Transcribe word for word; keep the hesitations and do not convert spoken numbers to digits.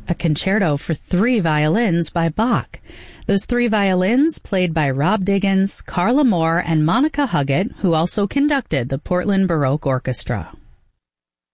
a concerto for three violins by Bach. Those three violins played by Rob Diggins, Carla Moore, and Monica Huggett, who also conducted the Portland Baroque Orchestra.